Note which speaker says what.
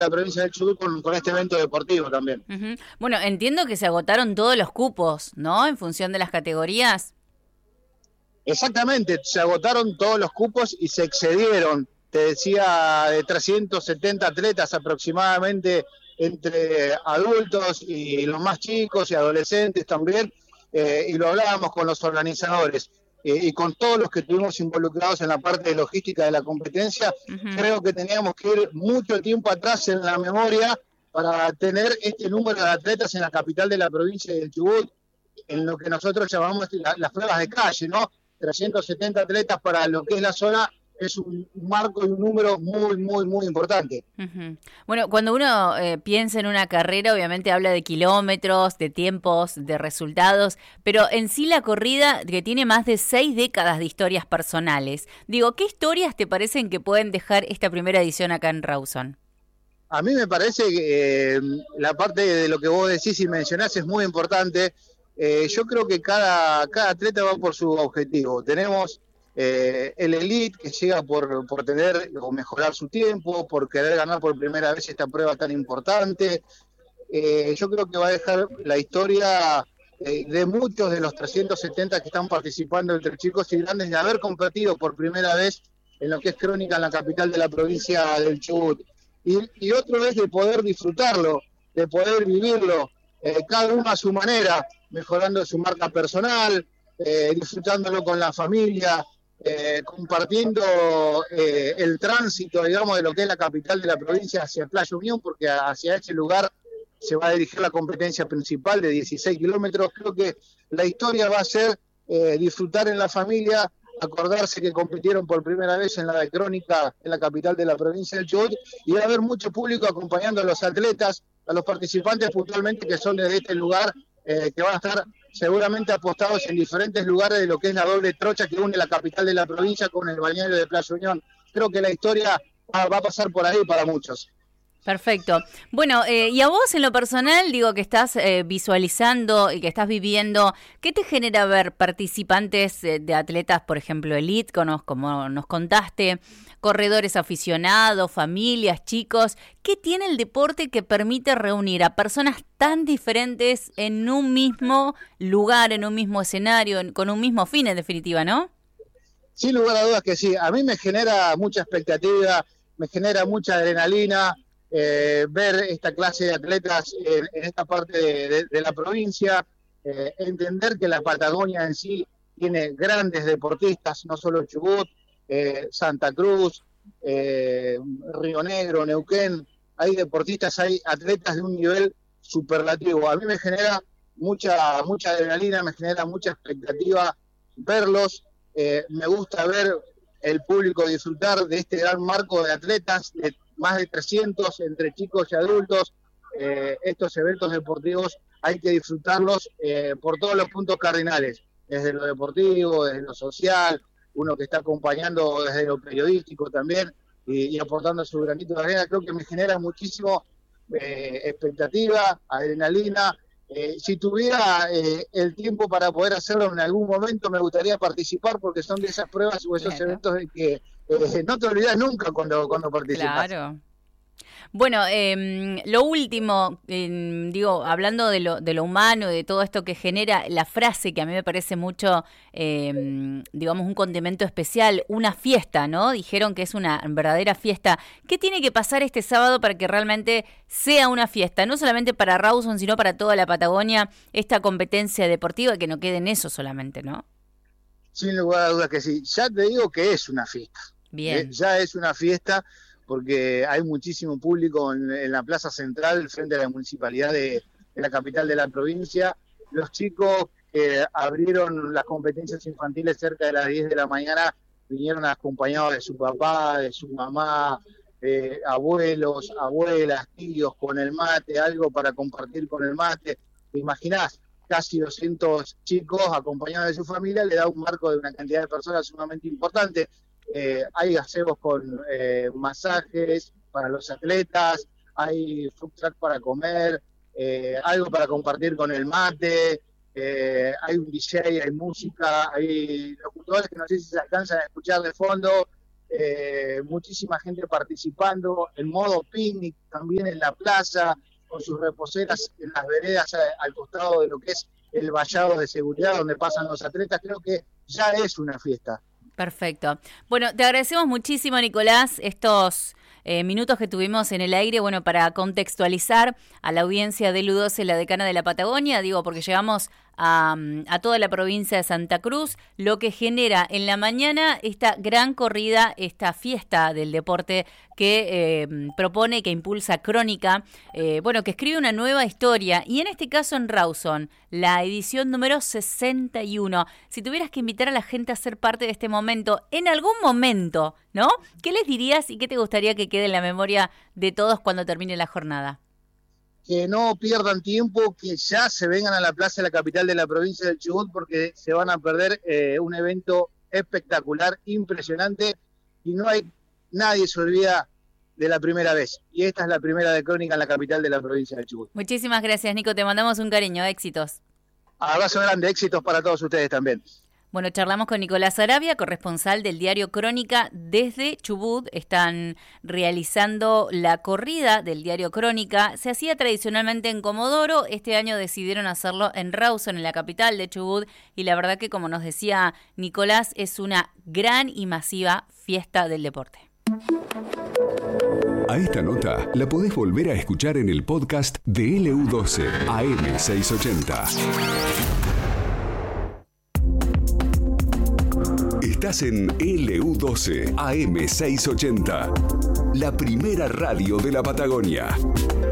Speaker 1: la provincia del Chubut con este evento deportivo también.
Speaker 2: Uh-huh. Bueno, entiendo que se agotaron todos los cupos, ¿no? En función de las categorías.
Speaker 1: Exactamente, se agotaron todos los cupos y se excedieron, te decía, de 370 atletas aproximadamente, entre adultos y los más chicos y adolescentes también, y lo hablábamos con los organizadores y con todos los que estuvimos involucrados en la parte de logística de la competencia. Uh-huh. Creo que teníamos que ir mucho tiempo atrás en la memoria para tener este número de atletas en la capital de la provincia del Chubut, en lo que nosotros llamamos las pruebas de calle, ¿no? 370 atletas para lo que es la zona es un marco y un número muy, muy, muy importante.
Speaker 2: Uh-huh. Bueno, cuando uno piensa en una carrera, obviamente habla de kilómetros, de tiempos, de resultados, pero en sí la corrida, que tiene más de 6 décadas de historias personales, digo, ¿qué historias te parecen que pueden dejar esta primera edición acá en Rawson?
Speaker 1: A mí me parece que la parte de lo que vos decís y mencionás es muy importante. Yo creo que cada atleta va por su objetivo. Tenemos el elite que llega por tener o mejorar su tiempo, por querer ganar por primera vez esta prueba tan importante. Yo creo que va a dejar la historia de muchos de los 370 que están participando entre chicos y grandes de haber competido por primera vez en lo que es crónica en la capital de la provincia del Chubut. Y otro es de poder disfrutarlo, de poder vivirlo, cada uno a su manera, mejorando su marca personal, disfrutándolo con la familia, compartiendo el tránsito, digamos, de lo que es la capital de la provincia hacia Playa Unión, porque hacia ese lugar se va a dirigir la competencia principal de 16 kilómetros. Creo que la historia va a ser disfrutar en la familia, acordarse que compitieron por primera vez en la de crónica en la capital de la provincia del Chubut, y va a haber mucho público acompañando a los atletas, a los participantes puntualmente que son de este lugar, que van a estar seguramente apostados en diferentes lugares de lo que es la doble trocha que une la capital de la provincia con el balneario de Playa Unión. Creo que la historia va a pasar por ahí para muchos.
Speaker 2: Perfecto. Bueno, y a vos en lo personal, digo que estás visualizando y que estás viviendo, ¿qué te genera ver participantes de atletas, por ejemplo, elite, como nos contaste, corredores aficionados, familias, chicos? ¿Qué tiene el deporte que permite reunir a personas tan diferentes en un mismo lugar, en un mismo escenario, con un mismo fin, en definitiva, ¿no?
Speaker 1: Sin lugar a dudas que sí. A mí me genera mucha expectativa, me genera mucha adrenalina, ver esta clase de atletas en esta parte de la provincia, entender que la Patagonia en sí tiene grandes deportistas, no solo Chubut, Santa Cruz, Río Negro, Neuquén, hay deportistas, hay atletas de un nivel superlativo. A mí me genera mucha adrenalina, me genera mucha expectativa verlos, me gusta ver el público disfrutar de este gran marco de atletas, de más de 300 entre chicos y adultos. Estos eventos deportivos hay que disfrutarlos por todos los puntos cardinales, desde lo deportivo, desde lo social, uno que está acompañando desde lo periodístico también y aportando su granito de arena. Creo que me genera muchísimo expectativa, adrenalina. Si tuviera el tiempo para poder hacerlo en algún momento, me gustaría participar, porque son de esas pruebas o esos eventos de que no te olvidas nunca cuando participas.
Speaker 2: Claro. Bueno, lo último, digo, hablando de lo humano, de todo esto que genera, la frase que a mí me parece mucho, digamos, un condimento especial, una fiesta, ¿no? Dijeron que es una verdadera fiesta. ¿Qué tiene que pasar este sábado para que realmente sea una fiesta? No solamente para Rawson, sino para toda la Patagonia, esta competencia deportiva, que no quede en eso solamente, ¿no?
Speaker 1: Sin lugar a dudas que sí. Ya te digo que es una fiesta.
Speaker 2: Bien.
Speaker 1: Ya es una fiesta, porque hay muchísimo público en la plaza central frente a la municipalidad de la capital de la provincia. Los chicos que abrieron las competencias infantiles cerca de las 10 de la mañana vinieron acompañados de su papá, de su mamá, abuelos, abuelas, tíos, con el mate, algo para compartir con el mate. ¿Te imaginás? Casi 200 chicos acompañados de su familia, le da un marco de una cantidad de personas sumamente importante. Hay gazebos con masajes para los atletas, hay food truck para comer, algo para compartir con el mate, hay un DJ, hay música, hay locutores que no sé si se alcanzan a escuchar de fondo, muchísima gente participando, en modo picnic también en la plaza, con sus reposeras en las veredas al costado de lo que es el vallado de seguridad donde pasan los atletas. Creo que ya es una fiesta.
Speaker 2: Perfecto. Bueno, te agradecemos muchísimo, Nicolás, estos minutos que tuvimos en el aire, bueno, para contextualizar a la audiencia del U12, la decana de la Patagonia, digo, porque llegamos a toda la provincia de Santa Cruz, lo que genera en la mañana esta gran corrida, esta fiesta del deporte que propone y que impulsa Crónica, bueno, que escribe una nueva historia, y en este caso en Rawson, la edición número 61. Si tuvieras que invitar a la gente a ser parte de este momento, en algún momento, ¿no? ¿Qué les dirías y qué te gustaría que quede en la memoria de todos cuando termine la jornada?
Speaker 1: Que no pierdan tiempo, que ya se vengan a la plaza de la capital de la provincia del Chubut, porque se van a perder un evento espectacular, impresionante, y nadie se olvida de la primera vez. Y esta es la primera de Crónica en la capital de la provincia del Chubut.
Speaker 2: Muchísimas gracias, Nico, te mandamos un cariño, éxitos.
Speaker 1: Abrazo grande, éxitos para todos ustedes también.
Speaker 2: Bueno, charlamos con Nicolás Arabia, corresponsal del diario Crónica desde Chubut. Están realizando la corrida del diario Crónica. Se hacía tradicionalmente en Comodoro. Este año decidieron hacerlo en Rawson, en la capital de Chubut. Y la verdad que, como nos decía Nicolás, es una gran y masiva fiesta del deporte.
Speaker 3: A esta nota la podés volver a escuchar en el podcast de LU12 AM680. Estás en LU12 AM680, la primera radio de la Patagonia.